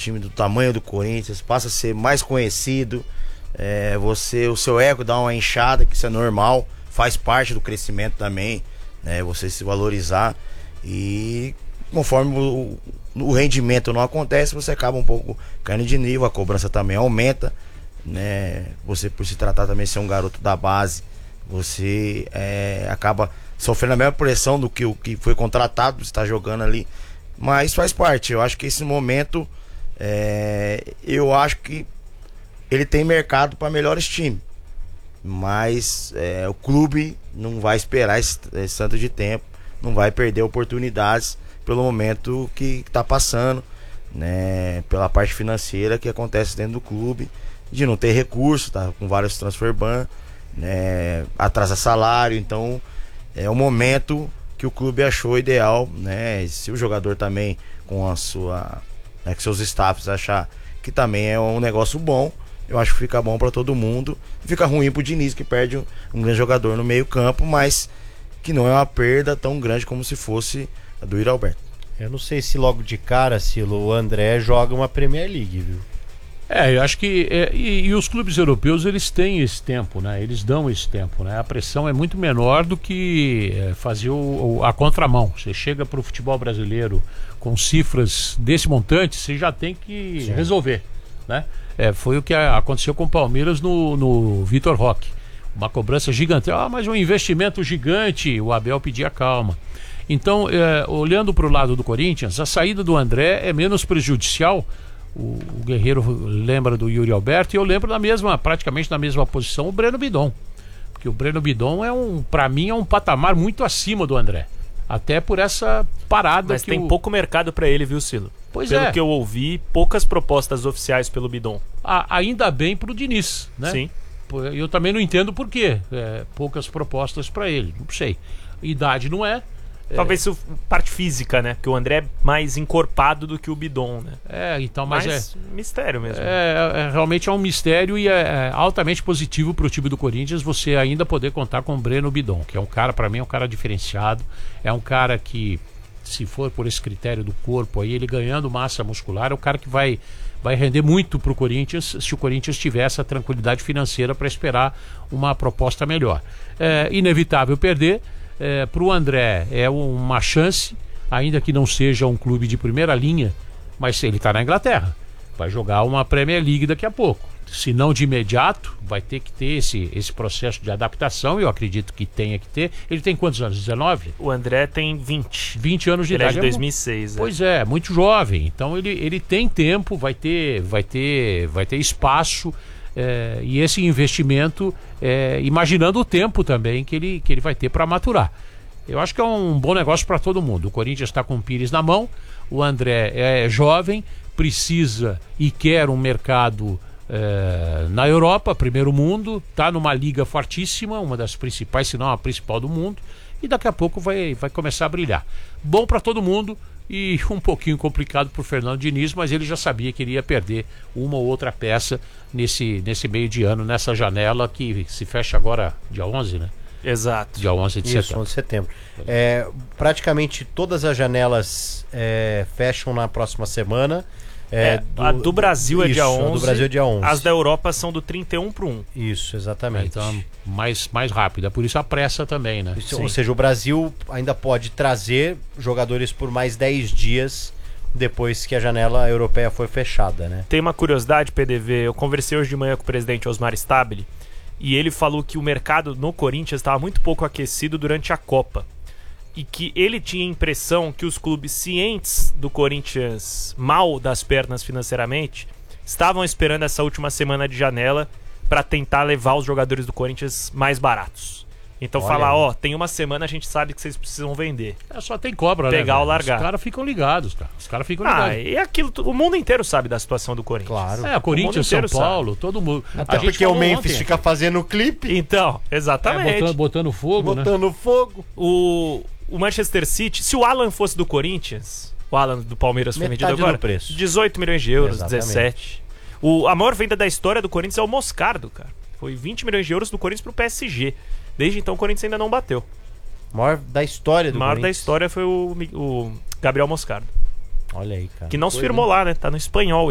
time do tamanho do Corinthians, passa a ser mais conhecido. O seu ego dá uma inchada, que isso é normal, faz parte do crescimento também, né? Você se valorizar. E conforme o rendimento não acontece, você acaba um pouco caindo de nível, a cobrança também aumenta, né? Você, por se tratar também ser um garoto da base, você acaba sofrendo a mesma pressão do que o que foi contratado, você está jogando ali. Mas faz parte. Eu acho que esse momento, eu acho que ele tem mercado para melhores times. Mas o clube não vai esperar esse tanto de tempo, não vai perder oportunidades pelo momento que está passando, né? Pela parte financeira que acontece dentro do clube, de não ter recurso, tá com vários transfer ban, né? Atrasa salário. Então é o momento que o clube achou ideal, né? E se o jogador também com a sua, né, com seus staffs achar que também é um negócio bom, eu acho que fica bom para todo mundo. Fica ruim pro Diniz, que perde um grande jogador no meio campo, mas que não é uma perda tão grande como se fosse a do Yuri Alberto. Eu não sei se logo de cara, Silo, o André joga uma Premier League, viu? Eu acho que e os clubes europeus, eles têm esse tempo, né? Eles dão esse tempo, né? A pressão é muito menor do que fazer a contramão. Você chega para o futebol brasileiro com cifras desse montante, você já tem que resolver, né? Foi o que aconteceu com o Palmeiras no Vitor Roque. Uma cobrança gigante. Mas um investimento gigante, o Abel pedia calma. Então, olhando para o lado do Corinthians, a saída do André é menos prejudicial. O Guerreiro lembra do Yuri Alberto, e eu lembro praticamente na mesma posição, o Breno Bidon. Porque o Breno Bidon para mim é um patamar muito acima do André. Até por essa parada. Mas tem pouco mercado para ele, viu, Silo? Pelo que eu ouvi, poucas propostas oficiais pelo Bidon. Ainda bem pro Diniz, né? Sim. Eu também não entendo por quê. Poucas propostas para ele, não sei. Idade não é. Talvez parte física, né? Porque o André é mais encorpado do que o Bidon, né? Então, mas mistério mesmo. Realmente é um mistério, e é altamente positivo para o time do Corinthians você ainda poder contar com o Breno Bidon, que é um cara, para mim, é um cara diferenciado. É um cara que, se for por esse critério do corpo aí, ele ganhando massa muscular, é um cara que vai render muito para o Corinthians, se o Corinthians tiver essa tranquilidade financeira para esperar uma proposta melhor. É inevitável perder. Para o André é uma chance, ainda que não seja um clube de primeira linha, mas ele está na Inglaterra, vai jogar uma Premier League daqui a pouco. Se não de imediato, vai ter que ter esse processo de adaptação, e eu acredito que tenha que ter. Ele tem quantos anos? 19? O André tem 20. 20 anos de idade. Ele é de 2006. Pois muito jovem. Então ele tem tempo, vai ter espaço. E esse investimento, imaginando o tempo também que ele vai ter para maturar. Eu acho que é um bom negócio para todo mundo. O Corinthians está com o Pires na mão, o André é jovem, precisa e quer um mercado na Europa, primeiro mundo, está numa liga fortíssima, uma das principais, se não a principal do mundo, e daqui a pouco vai começar a brilhar. Bom para todo mundo. E um pouquinho complicado para o Fernando Diniz, mas ele já sabia que ele ia perder uma ou outra peça nesse meio de ano, nessa janela que se fecha agora dia 11, né? Exato. Dia 11 de setembro. 11 de setembro. Praticamente todas as janelas fecham na próxima semana. A do Brasil é dia 11. A do Brasil é dia 11. As da Europa são do 31 para 1. Isso, exatamente. Então, mais rápido. É por isso a pressa também, né? Ou seja, o Brasil ainda pode trazer jogadores por mais 10 dias depois que a janela europeia for fechada, né? Tem uma curiosidade, PDV. Eu conversei hoje de manhã com o presidente Osmar Stabile, e ele falou que o mercado no Corinthians estava muito pouco aquecido durante a Copa. E que ele tinha a impressão que os clubes cientes do Corinthians mal das pernas financeiramente estavam esperando essa última semana de janela para tentar levar os jogadores do Corinthians mais baratos. Então falar, tem uma semana, a gente sabe que vocês precisam vender. Só tem cobra, pegar né? ou largar. Os caras ficam ligados, cara. Os caras ficam ligados. E aquilo, o mundo inteiro sabe da situação do Corinthians. Claro. Corinthians, São Paulo, todo mundo. Até porque o Memphis fica fazendo clipe. Então, exatamente. Botando fogo, né? Botando fogo. O Manchester City, se o Alan fosse do Corinthians, o Alan do Palmeiras foi vendido agora, do preço. 18 milhões de euros, Exatamente. 17. A maior venda da história do Corinthians é o Moscardo, cara. Foi 20 milhões de euros do Corinthians pro PSG. Desde então o Corinthians ainda não bateu. Maior da história do maior Corinthians. da história foi o Gabriel Moscardo. Olha aí, cara. Que não se firmou lá, né? Tá no espanhol.